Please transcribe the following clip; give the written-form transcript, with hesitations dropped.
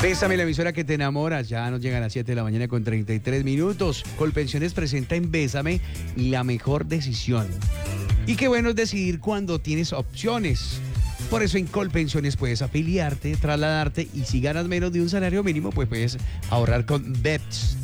Bésame, la emisora que te enamora. Ya nos llegan a las 7 de la mañana con 33 minutos. Colpensiones presenta en Bésame la mejor decisión. Y qué bueno es decidir cuando tienes opciones. Por eso en Colpensiones puedes afiliarte, trasladarte y si ganas menos de un salario mínimo, pues puedes ahorrar con BEPS.